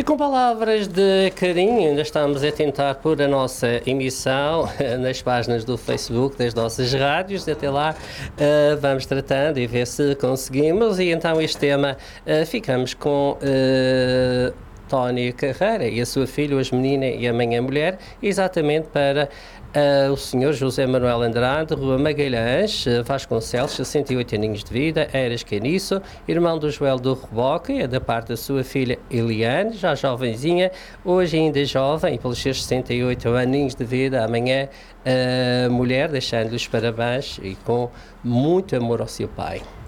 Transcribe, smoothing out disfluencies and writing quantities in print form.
com palavras de carinho, ainda estamos a tentar pôr a nossa emissão nas páginas do Facebook das nossas rádios. Até lá vamos tratando e ver se conseguimos. E então este tema ficamos com Tony Carreira e a sua filha, hoje menina e amanhã mulher, exatamente para o Sr. José Manuel Andrade, Rua Magalhães, Vasconcelos, 68 aninhos de vida, Eiras Caniço, irmão do Joel do Reboque, é da parte da sua filha Eliane, já jovenzinha, hoje ainda jovem, e pelos seus 68 aninhos de vida, amanhã mulher, deixando-lhe os parabéns e com muito amor ao seu pai.